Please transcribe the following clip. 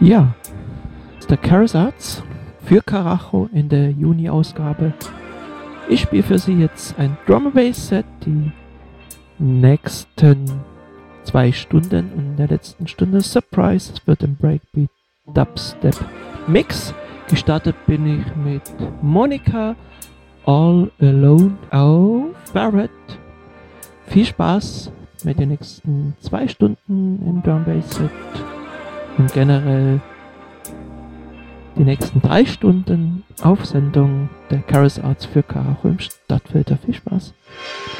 Ja, das ist der Karas Arts für Karacho in der Juni-Ausgabe. Ich spiele für Sie jetzt ein Drum and Bass Set, die nächsten 2 Stunden und in der letzten Stunde Surprise. Es wird ein Breakbeat Dubstep Mix. Gestartet bin ich mit Monica All Alone auf Barrett. Viel Spaß mit den nächsten 2 Stunden im Drum Bass Set und generell die nächsten 3 Stunden auf Sendung der Karas Arts für Karacho im Stadtfilter. Viel Spaß!